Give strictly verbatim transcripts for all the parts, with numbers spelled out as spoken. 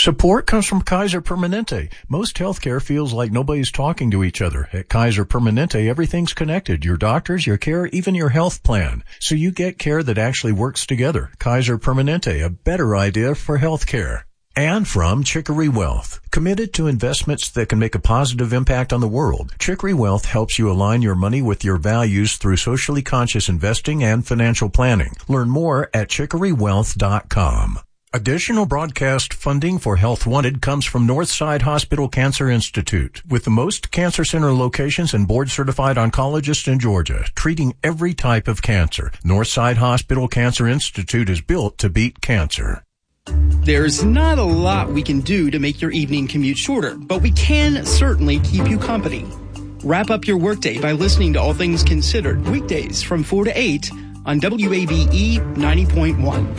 Support comes from Kaiser Permanente. Most healthcare feels like nobody's talking to each other. At Kaiser Permanente, everything's connected. Your doctors, your care, even your health plan. So you get care that actually works together. Kaiser Permanente, a better idea for healthcare. And from Chicory Wealth, committed to investments that can make a positive impact on the world. Chicory Wealth helps you align your money with your values through socially conscious investing and financial planning. Learn more at chicory wealth dot com. Additional broadcast funding for Health Wanted comes from Northside Hospital Cancer Institute, with the most cancer center locations and board-certified oncologists in Georgia, treating every type of cancer. Northside Hospital Cancer Institute is built to beat cancer. There's not a lot we can do to make your evening commute shorter, but we can certainly keep you company. Wrap up your workday by listening to All Things Considered, weekdays from four to eight on W A B E ninety point one.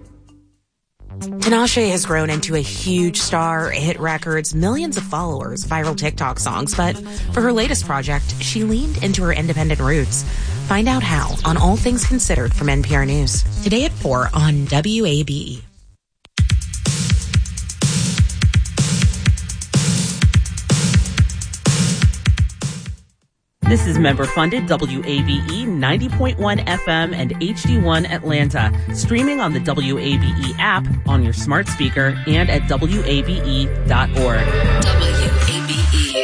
Tinashe has grown into a huge star, hit records, millions of followers, viral TikTok songs, but for her latest project, she leaned into her independent roots. Find out how on All Things Considered from N P R News. Today at four on W A B E. This is member-funded W A B E ninety point one F M and H D one Atlanta, streaming on the W A B E app, on your smart speaker, and at W A B E dot org. W A B E.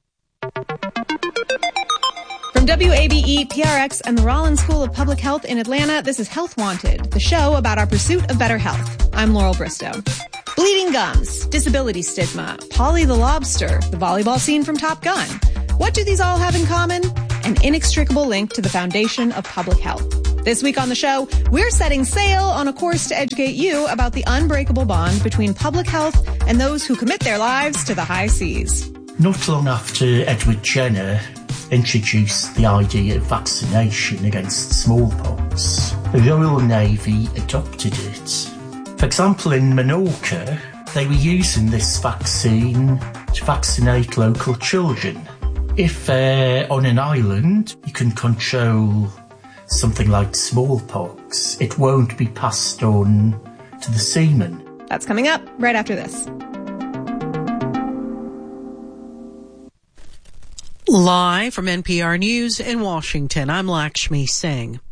From W A B E, P R X, and the Rollins School of Public Health in Atlanta, this is Health Wanted, the show about our pursuit of better health. I'm Laurel Bristow. Bleeding gums, disability stigma, Polly the lobster, the volleyball scene from Top Gun. What do these all have in common? An inextricable link to the foundation of public health. This week on the show, we're setting sail on a course to educate you about the unbreakable bond between public health and those who commit their lives to the high seas. Not long after Edward Jenner introduced the idea of vaccination against smallpox, the Royal Navy adopted it. For example, in Menorca, they were using this vaccine to vaccinate local children. If uh, on an island you can control something like smallpox, it won't be passed on to the seamen. That's coming up right after this. Live from N P R News in Washington, I'm Lakshmi Singh.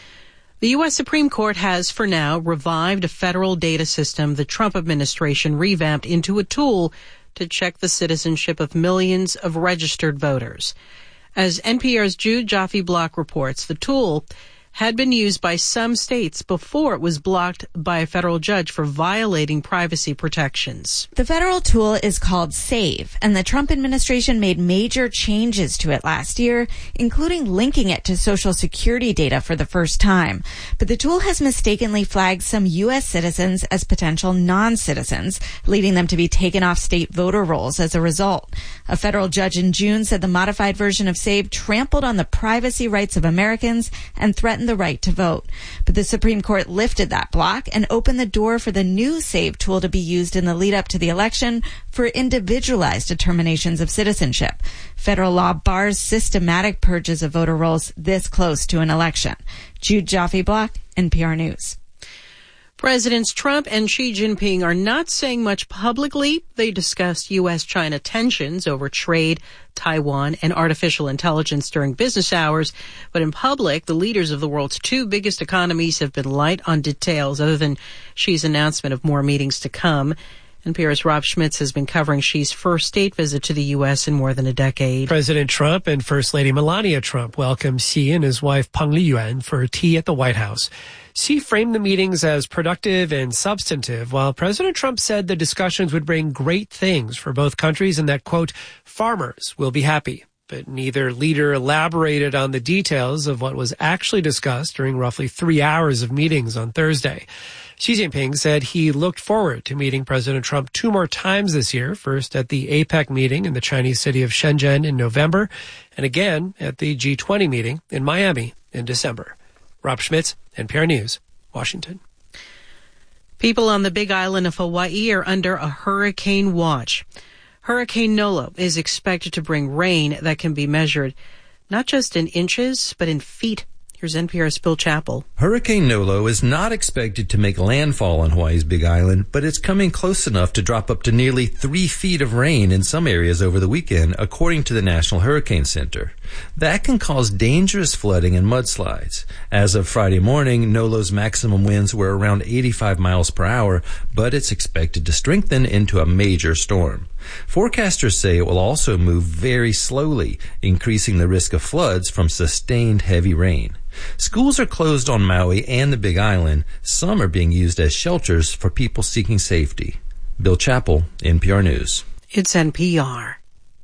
The U S Supreme Court has, for now, revived a federal data system the Trump administration revamped into a tool to check the citizenship of millions of registered voters. As N P R's Jude Jaffe-Block reports, the tool had been used by some states before it was blocked by a federal judge for violating privacy protections. The federal tool is called SAVE, and the Trump administration made major changes to it last year, including linking it to Social Security data for the first time. But the tool has mistakenly flagged some U S citizens as potential non-citizens, leading them to be taken off state voter rolls as a result. A federal judge in June said the modified version of SAVE trampled on the privacy rights of Americans and threatened the right to vote. But the Supreme Court lifted that block and opened the door for the new SAVE tool to be used in the lead up to the election for individualized determinations of citizenship. Federal law bars systematic purges of voter rolls this close to an election. Jude Jaffe-Block, N P R News. Presidents Trump and Xi Jinping are not saying much publicly. They discussed U S China tensions over trade, Taiwan, and artificial intelligence during business hours. But in public, the leaders of the world's two biggest economies have been light on details other than Xi's announcement of more meetings to come. N P R's Rob Schmitz has been covering Xi's first state visit to the U S in more than a decade. President Trump and First Lady Melania Trump welcomed Xi and his wife Peng Liyuan for tea at the White House. Xi framed the meetings as productive and substantive, while President Trump said the discussions would bring great things for both countries and that, quote, farmers will be happy. But neither leader elaborated on the details of what was actually discussed during roughly three hours of meetings on Thursday. Xi Jinping said he looked forward to meeting President Trump two more times this year, first at the APEC meeting in the Chinese city of Shenzhen in November, and again at the G twenty meeting in Miami in December. Rob Schmitz, N P R News, Washington. People on the Big Island of Hawaii are under a hurricane watch. Hurricane Nolo is expected to bring rain that can be measured not just in inches, but in feet. Here's N P R's Bill Chappell. Hurricane Nolo is not expected to make landfall on Hawaii's Big Island, but it's coming close enough to drop up to nearly three feet of rain in some areas over the weekend, according to the National Hurricane Center. That can cause dangerous flooding and mudslides. As of Friday morning, Nolo's maximum winds were around eighty-five miles per hour, but it's expected to strengthen into a major storm. Forecasters say it will also move very slowly, increasing the risk of floods from sustained heavy rain. Schools are closed on Maui and the Big Island. Some are being used as shelters for people seeking safety. Bill Chappell, N P R News. It's N P R.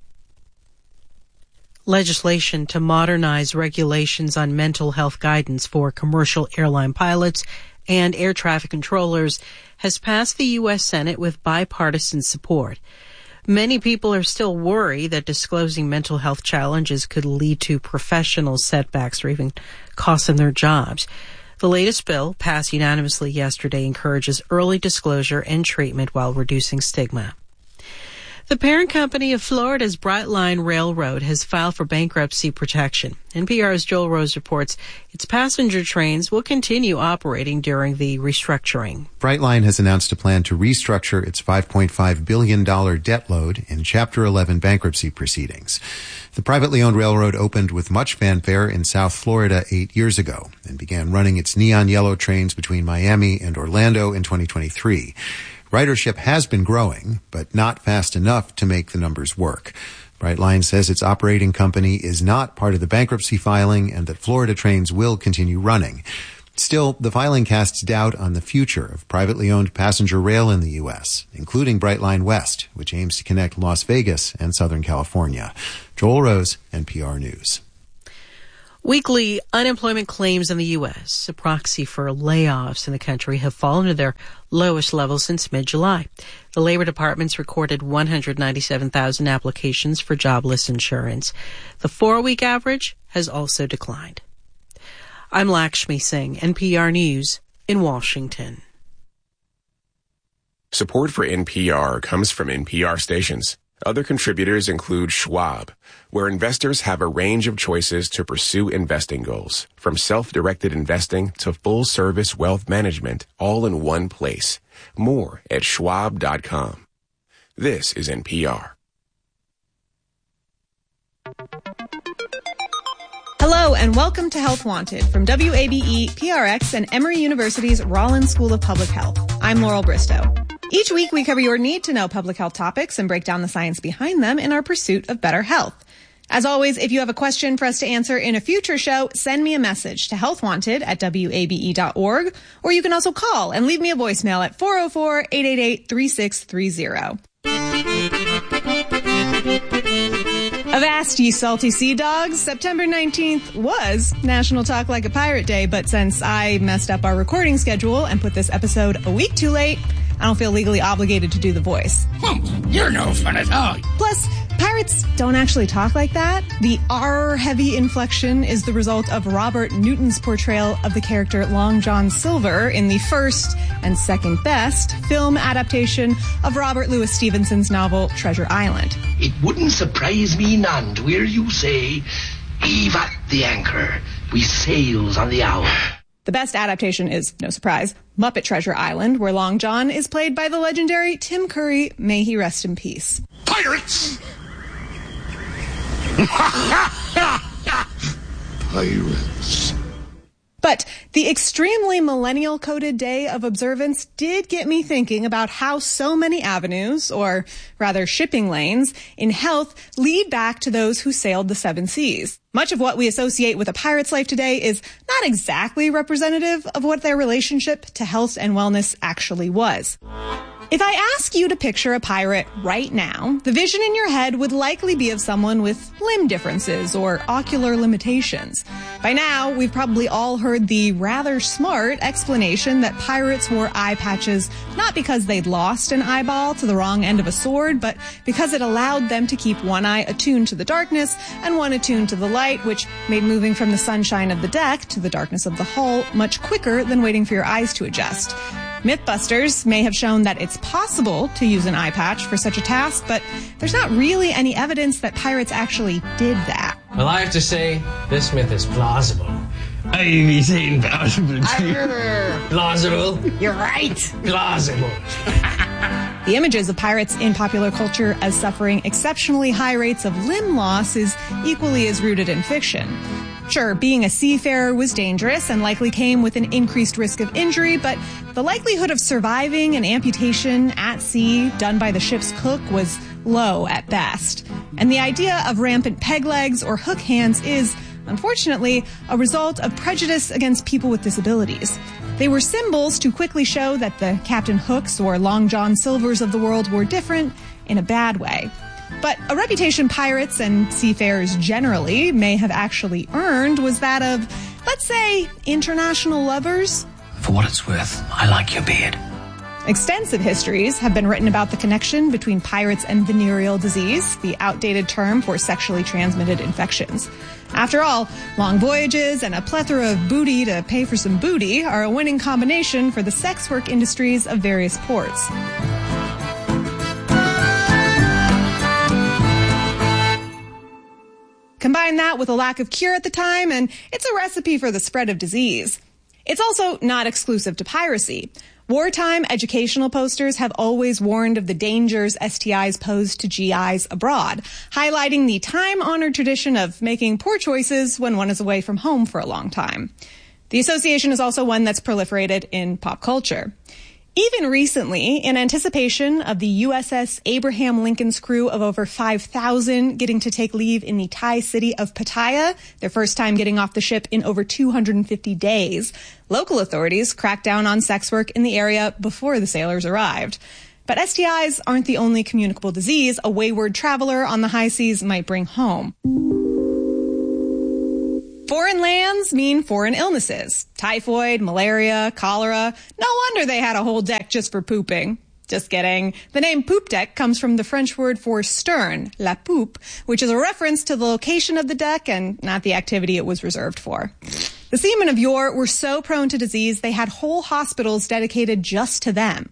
Legislation to modernize regulations on mental health guidance for commercial airline pilots and air traffic controllers has passed the U S Senate with bipartisan support. Many people are still worried that disclosing mental health challenges could lead to professional setbacks or even cost them their jobs. The latest bill, passed unanimously yesterday, encourages early disclosure and treatment while reducing stigma. The parent company of Florida's Brightline Railroad has filed for bankruptcy protection. N P R's Joel Rose reports its passenger trains will continue operating during the restructuring. Brightline has announced a plan to restructure its five point five billion dollars debt load in Chapter eleven bankruptcy proceedings. The privately owned railroad opened with much fanfare in South Florida eight years ago and began running its neon yellow trains between Miami and Orlando in twenty twenty-three. Ridership has been growing, but not fast enough to make the numbers work. Brightline says its operating company is not part of the bankruptcy filing and that Florida trains will continue running. Still, the filing casts doubt on the future of privately owned passenger rail in the U S, including Brightline West, which aims to connect Las Vegas and Southern California. Joel Rose, N P R News. Weekly unemployment claims in the U S, a proxy for layoffs in the country, have fallen to their lowest level since mid-July. The Labor Department's recorded one hundred ninety-seven thousand applications for jobless insurance. The four-week average has also declined. I'm Lakshmi Singh, N P R News in Washington. Support for N P R comes from N P R stations. Other contributors include Schwab, where investors have a range of choices to pursue investing goals, from self-directed investing to full-service wealth management, all in one place. More at schwab dot com. This is N P R. Hello and welcome to Health Wanted from W A B E, P R X, and Emory University's Rollins School of Public Health. I'm Laurel Bristow. Each week we cover your need-to-know public health topics and break down the science behind them in our pursuit of better health. As always, if you have a question for us to answer in a future show, send me a message to healthwanted at W A B E dot org, or you can also call and leave me a voicemail at four oh four, eight eight eight, three six three zero. Avast, ye salty sea dogs. September nineteenth was National Talk Like a Pirate Day, but since I messed up our recording schedule and put this episode a week too late, I don't feel legally obligated to do the voice. You're no fun at all. Plus, pirates don't actually talk like that. The R-heavy inflection is the result of Robert Newton's portrayal of the character Long John Silver in the first and second best film adaptation of Robert Louis Stevenson's novel Treasure Island. It wouldn't surprise me none to hear you say, "Heave at the anchor, we sails on the hour." The best adaptation is, no surprise, Muppet Treasure Island, where Long John is played by the legendary Tim Curry. May he rest in peace. Pirates! Pirates. But the extremely millennial-coded day of observance did get me thinking about how so many avenues, or rather shipping lanes, in health lead back to those who sailed the seven seas. Much of what we associate with a pirate's life today is not exactly representative of what their relationship to health and wellness actually was. If I ask you to picture a pirate right now, the vision in your head would likely be of someone with limb differences or ocular limitations. By now, we've probably all heard the rather smart explanation that pirates wore eye patches not because they'd lost an eyeball to the wrong end of a sword, but because it allowed them to keep one eye attuned to the darkness and one attuned to the light, which made moving from the sunshine of the deck to the darkness of the hull much quicker than waiting for your eyes to adjust. Mythbusters may have shown that it's possible to use an eye patch for such a task, but there's not really any evidence that pirates actually did that. Well, I have to say, this myth is plausible. A Amy saying possible. Plausible. You're right. Plausible. The images of pirates in popular culture as suffering exceptionally high rates of limb loss is equally as rooted in fiction. Sure, being a seafarer was dangerous and likely came with an increased risk of injury, but the likelihood of surviving an amputation at sea done by the ship's cook was low at best. And the idea of rampant peg legs or hook hands is, unfortunately, a result of prejudice against people with disabilities. They were symbols to quickly show that the Captain Hooks or Long John Silvers of the world were different in a bad way. But a reputation pirates and seafarers generally may have actually earned was that of, let's say, international lovers. For what it's worth, I like your beard. Extensive histories have been written about the connection between pirates and venereal disease, the outdated term for sexually transmitted infections. After all, long voyages and a plethora of booty to pay for some booty are a winning combination for the sex work industries of various ports. Combine that with a lack of cure at the time, and it's a recipe for the spread of disease. It's also not exclusive to piracy. Wartime educational posters have always warned of the dangers S T Is pose to G Is abroad, highlighting the time-honored tradition of making poor choices when one is away from home for a long time. The association is also one that's proliferated in pop culture. Even recently, in anticipation of the U S S Abraham Lincoln's crew of over five thousand getting to take leave in the Thai city of Pattaya, their first time getting off the ship in over two hundred fifty days, local authorities cracked down on sex work in the area before the sailors arrived. But S T Is aren't the only communicable disease a wayward traveler on the high seas might bring home. Foreign lands mean foreign illnesses. Typhoid, malaria, cholera. No wonder they had a whole deck just for pooping. Just kidding. The name poop deck comes from the French word for stern, la poupe, which is a reference to the location of the deck and not the activity it was reserved for. The seamen of yore were so prone to disease they had whole hospitals dedicated just to them.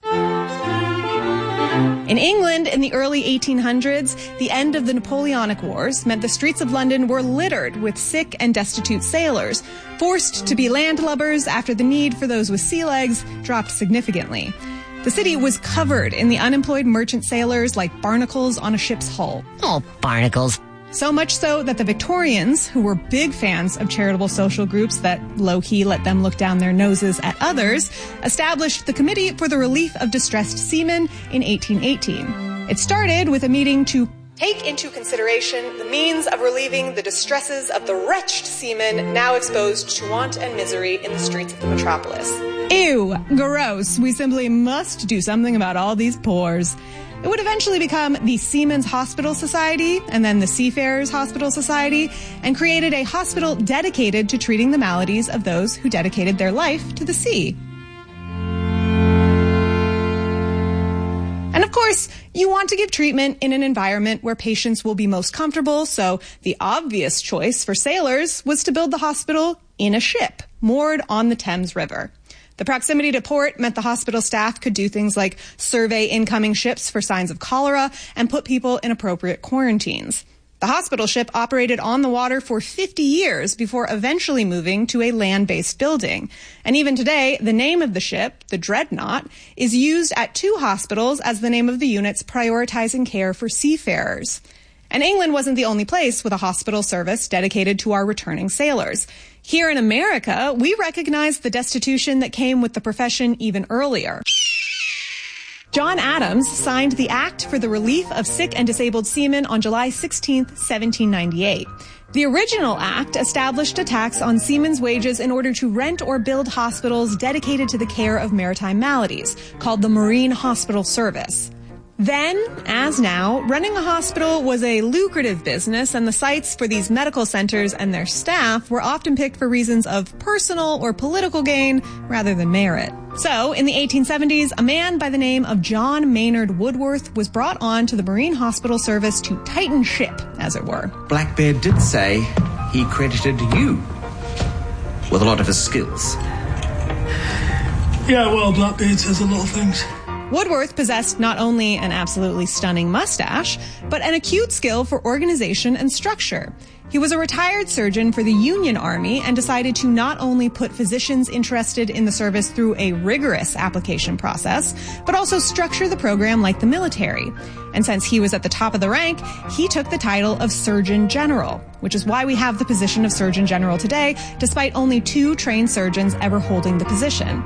In England, in the early eighteen hundreds, the end of the Napoleonic Wars meant the streets of London were littered with sick and destitute sailors, forced to be landlubbers after the need for those with sea legs dropped significantly. The city was covered in the unemployed merchant sailors like barnacles on a ship's hull. Oh, barnacles. So much so that the Victorians, who were big fans of charitable social groups that low-key let them look down their noses at others, established the Committee for the Relief of Distressed Seamen in eighteen eighteen. It started with a meeting to take into consideration the means of relieving the distresses of the wretched seamen now exposed to want and misery in the streets of the metropolis. Ew, gross. We simply must do something about all these pores. It would eventually become the Seamen's Hospital Society and then the Seafarers Hospital Society, and created a hospital dedicated to treating the maladies of those who dedicated their life to the sea. And of course, you want to give treatment in an environment where patients will be most comfortable, so the obvious choice for sailors was to build the hospital in a ship, moored on the Thames River. The proximity to port meant the hospital staff could do things like survey incoming ships for signs of cholera and put people in appropriate quarantines. The hospital ship operated on the water for fifty years before eventually moving to a land-based building. And even today, the name of the ship, the Dreadnought, is used at two hospitals as the name of the units prioritizing care for seafarers. And England wasn't the only place with a hospital service dedicated to our returning sailors. Here in America, we recognize the destitution that came with the profession even earlier. John Adams signed the Act for the Relief of Sick and Disabled Seamen on July sixteenth, seventeen ninety-eight. The original act established a tax on seamen's wages in order to rent or build hospitals dedicated to the care of maritime maladies, called the Marine Hospital Service. Then, as now, running a hospital was a lucrative business, and the sites for these medical centers and their staff were often picked for reasons of personal or political gain rather than merit. So, in the eighteen seventies, a man by the name of John Maynard Woodworth was brought on to the Marine Hospital Service to tighten ship, as it were. Blackbeard did say he credited you with a lot of his skills. Yeah, well, Blackbeard says a lot of things. Woodworth possessed not only an absolutely stunning mustache, but an acute skill for organization and structure. He was a retired surgeon for the Union Army and decided to not only put physicians interested in the service through a rigorous application process, but also structure the program like the military. And since he was at the top of the rank, he took the title of Surgeon General, which is why we have the position of Surgeon General today, despite only two trained surgeons ever holding the position.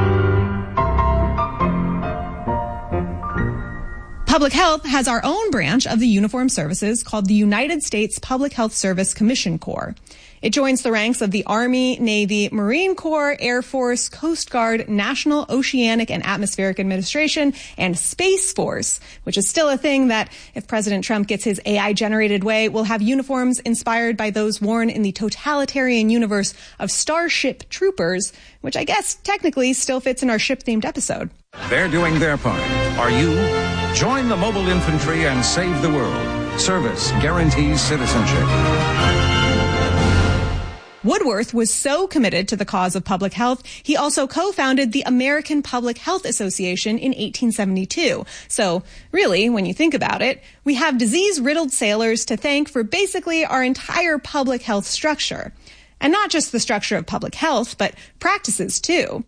Public Health has our own branch of the uniformed services called the United States Public Health Service Commission Corps. It joins the ranks of the Army, Navy, Marine Corps, Air Force, Coast Guard, National Oceanic and Atmospheric Administration, and Space Force, which is still a thing that, if President Trump gets his A I-generated way, will have uniforms inspired by those worn in the totalitarian universe of Starship Troopers, which I guess technically still fits in our ship-themed episode. They're doing their part. Are you? Join the mobile infantry and save the world. Service guarantees citizenship. Woodworth was so committed to the cause of public health, he also co-founded the American Public Health Association in eighteen seventy-two. So, really, when you think about it, we have disease-riddled sailors to thank for basically our entire public health structure. And not just the structure of public health, but practices, too.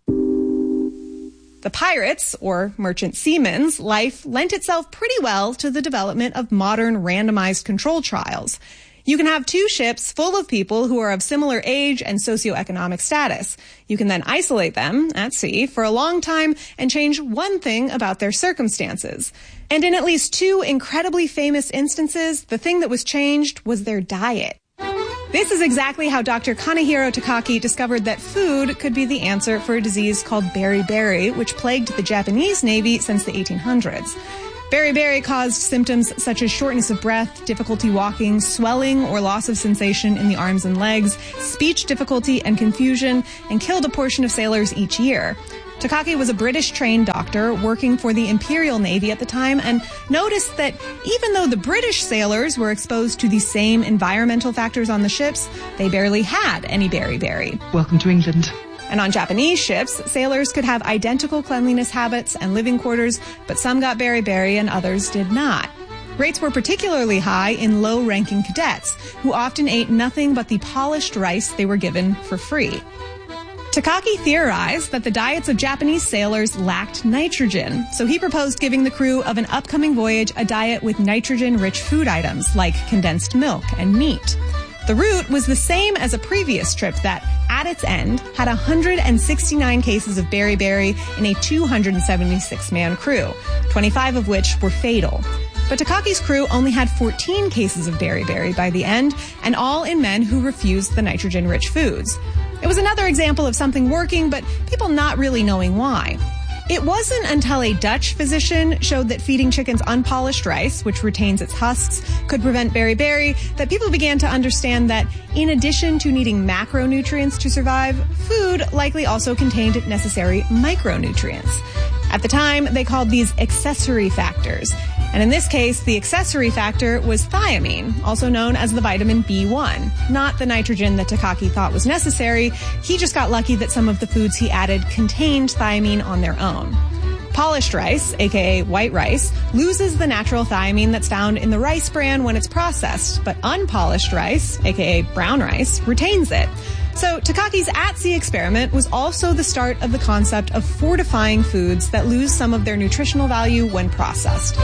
The pirates, or merchant seamen's, life lent itself pretty well to the development of modern randomized control trials. You can have two ships full of people who are of similar age and socioeconomic status. You can then isolate them at sea for a long time and change one thing about their circumstances. And in at least two incredibly famous instances, the thing that was changed was their diet. This is exactly how Doctor Kanehiro Takaki discovered that food could be the answer for a disease called beriberi, which plagued the Japanese Navy since the eighteen hundreds. Beriberi caused symptoms such as shortness of breath, difficulty walking, swelling or loss of sensation in the arms and legs, speech difficulty and confusion, and killed a portion of sailors each year. Takaki was a British-trained doctor working for the Imperial Navy at the time and noticed that even though the British sailors were exposed to the same environmental factors on the ships, they barely had any beriberi. Welcome to England. And on Japanese ships, sailors could have identical cleanliness habits and living quarters, but some got beriberi and others did not. Rates were particularly high in low-ranking cadets, who often ate nothing but the polished rice they were given for free. Takaki theorized that the diets of Japanese sailors lacked nitrogen, so he proposed giving the crew of an upcoming voyage a diet with nitrogen-rich food items like condensed milk and meat. The route was the same as a previous trip that, at its end, had one hundred sixty-nine cases of beriberi in a two hundred seventy-six man crew, twenty-five of which were fatal. But Takaki's crew only had fourteen cases of beriberi by the end, and all in men who refused the nitrogen-rich foods. It was another example of something working, but people not really knowing why. It wasn't until a Dutch physician showed that feeding chickens unpolished rice, which retains its husks, could prevent beriberi, that people began to understand that, in addition to needing macronutrients to survive, food likely also contained necessary micronutrients. At the time, they called these accessory factors. And in this case, the accessory factor was thiamine, also known as the vitamin B one, not the nitrogen that Takaki thought was necessary. He just got lucky that some of the foods he added contained thiamine on their own. Polished rice, aka white rice, loses the natural thiamine that's found in the rice bran when it's processed, but unpolished rice, aka brown rice, retains it. So Takaki's at-sea experiment was also the start of the concept of fortifying foods that lose some of their nutritional value when processed.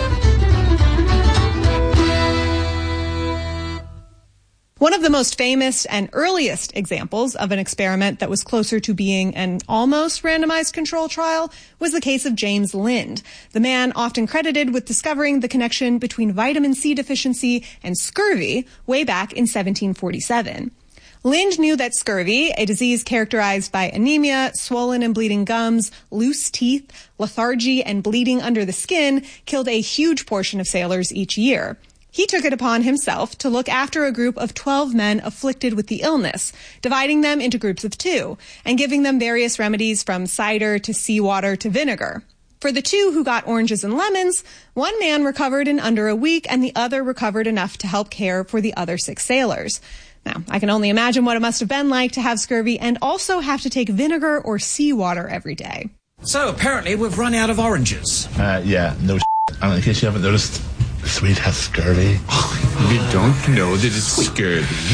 One of the most famous and earliest examples of an experiment that was closer to being an almost randomized control trial was the case of James Lind, the man often credited with discovering the connection between vitamin C deficiency and scurvy way back in seventeen forty-seven. Lind knew that scurvy, a disease characterized by anemia, swollen and bleeding gums, loose teeth, lethargy, and bleeding under the skin, killed a huge portion of sailors each year. He took it upon himself to look after a group of twelve men afflicted with the illness, dividing them into groups of two, and giving them various remedies from cider to seawater to vinegar. For the two who got oranges and lemons, one man recovered in under a week and the other recovered enough to help care for the other six sailors. Now, I can only imagine what it must have been like to have scurvy and also have to take vinegar or seawater every day. So, apparently we've run out of oranges. Uh, yeah, no shit. And in case you haven't noticed, the Swede has scurvy. You don't know that it's scurvy.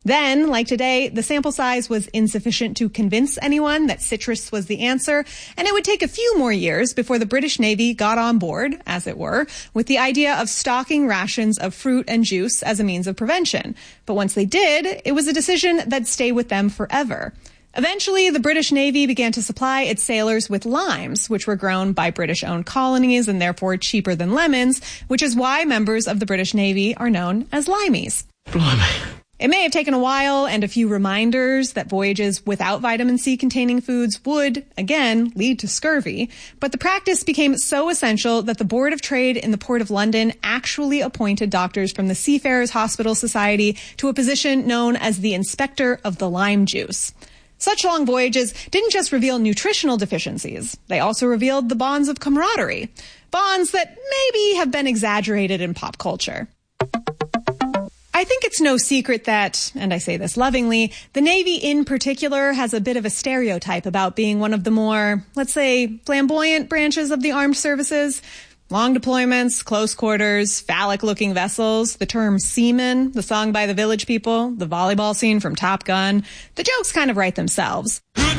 Then, like today, the sample size was insufficient to convince anyone that citrus was the answer, and it would take a few more years before the British Navy got on board, as it were, with the idea of stocking rations of fruit and juice as a means of prevention. But once they did, it was a decision that'd stay with them forever. Eventually, the British Navy began to supply its sailors with limes, which were grown by British-owned colonies and therefore cheaper than lemons, which is why members of the British Navy are known as limeys. Blimey. It may have taken a while and a few reminders that voyages without vitamin C containing foods would, again, lead to scurvy, but the practice became so essential that the Board of Trade in the Port of London actually appointed doctors from the Seafarers Hospital Society to a position known as the Inspector of the Lime Juice. Such long voyages didn't just reveal nutritional deficiencies, they also revealed the bonds of camaraderie, bonds that maybe have been exaggerated in pop culture. I think it's no secret that, and I say this lovingly, the Navy in particular has a bit of a stereotype about being one of the more, let's say, flamboyant branches of the armed services. Long deployments, close quarters, phallic-looking vessels, the term seaman, the song by the Village People, the volleyball scene from Top Gun. The jokes kind of write themselves.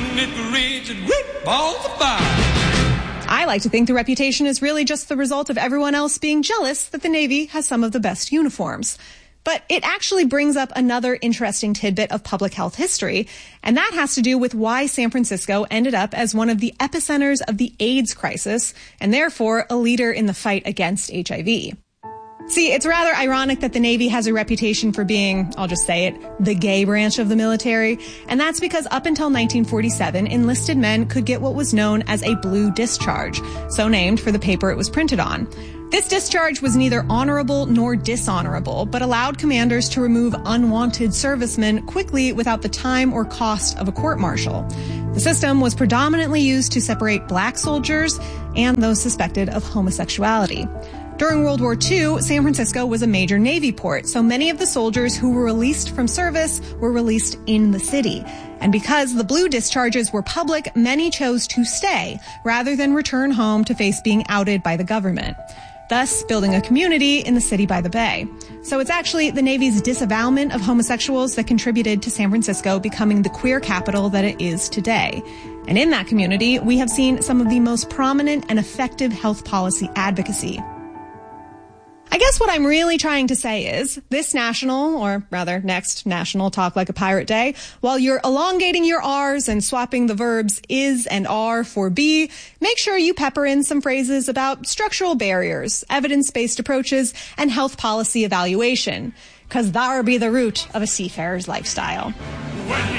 I like to think the reputation is really just the result of everyone else being jealous that the Navy has some of the best uniforms. But it actually brings up another interesting tidbit of public health history, and that has to do with why San Francisco ended up as one of the epicenters of the AIDS crisis, and therefore a leader in the fight against H I V. See, it's rather ironic that the Navy has a reputation for being, I'll just say it, the gay branch of the military, and that's because up until nineteen forty-seven, enlisted men could get what was known as a blue discharge, so named for the paper it was printed on. This discharge was neither honorable nor dishonorable, but allowed commanders to remove unwanted servicemen quickly without the time or cost of a court-martial. The system was predominantly used to separate black soldiers and those suspected of homosexuality. During World War Two, San Francisco was a major Navy port, so many of the soldiers who were released from service were released in the city. And because the blue discharges were public, many chose to stay rather than return home to face being outed by the government, thus building a community in the city by the bay. So it's actually the Navy's disavowalment of homosexuals that contributed to San Francisco becoming the queer capital that it is today. And in that community, we have seen some of the most prominent and effective health policy advocacy. I guess what I'm really trying to say is, this national, or rather next National Talk Like a Pirate Day, while you're elongating your R's and swapping the verbs is and are for be, make sure you pepper in some phrases about structural barriers, evidence-based approaches, and health policy evaluation, 'cause thar be the root of a seafarer's lifestyle.